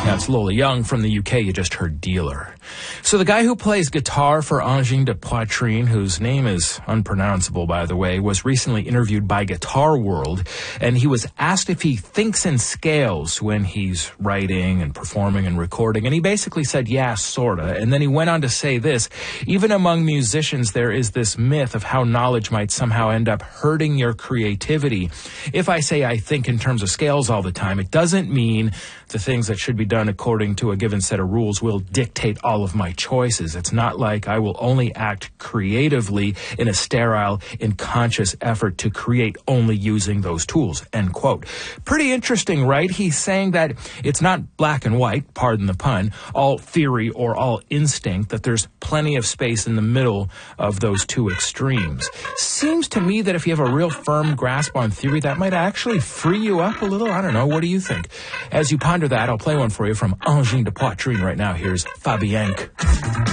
That's Lola Young from the UK. You just heard Dealer. So the guy who plays guitar for Angine de Poitrine, whose name is unpronounceable, by the way, was recently interviewed by Guitar World, and he was asked if he thinks in scales when he's writing and performing and recording, and he basically said, yeah, sorta. And then he went on to say this: even among musicians, there is this myth of how knowledge might somehow end up hurting your creativity. If I say I think in terms of scales all the time, it doesn't mean the things that should be done according to a given set of rules will dictate all of my choices. It's not like I will only act creatively in a sterile, unconscious effort to create only using those tools, end quote. Pretty interesting, right? He's saying that it's not black and white, pardon the pun, all theory or all instinct, that there's plenty of space in the middle of those two extremes. Seems to me that if you have a real firm grasp on theory, that might actually free you up a little. I don't know. What do you think? As you ponder that, I'll play one for you from Angine de Poitrine right now. Here's Fabienne.